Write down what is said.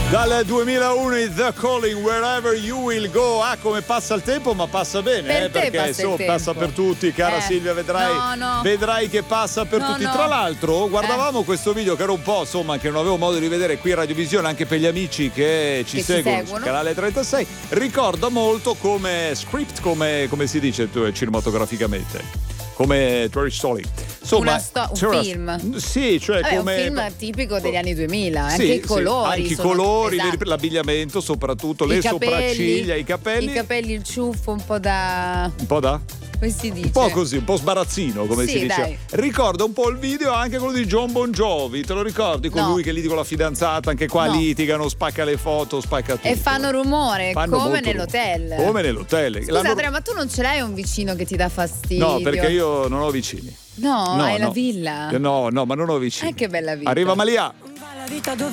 Dal 2001 i The Calling, Wherever You Will Go. Ah, come passa il tempo, ma passa bene, perché passa per tutti, cara Silvia, vedrai che passa per tutti. Tra l'altro guardavamo questo video che era un po', insomma, che non avevo modo di vedere qui a Radiovisione, anche per gli amici che ci seguono sul canale 36. Ricorda molto come script, come si dice cinematograficamente, come Toy Story. Insomma, un film. Sì, cioè come un film tipico degli anni 2000, sì, anche i colori. Anche i colori, l'abbigliamento, soprattutto, le sopracciglia, i capelli. I capelli, il ciuffo, un po' da. Come si dice? Un po' così, un po' sbarazzino, come si dice. Dai. Ricorda un po' il video anche quello di John Bon Jovi, te lo ricordi? Con lui che litiga con la fidanzata, anche qua litigano, spacca le foto, spacca tutto. E fanno rumore, come nell'hotel. Come nell'hotel. Scusa, Andrea, ma tu non ce l'hai un vicino che ti dà fastidio? No, perché io non ho vicini. No, hai la villa? No, ma non ho vicini. Che bella vita. Arriva Malia. La vita dove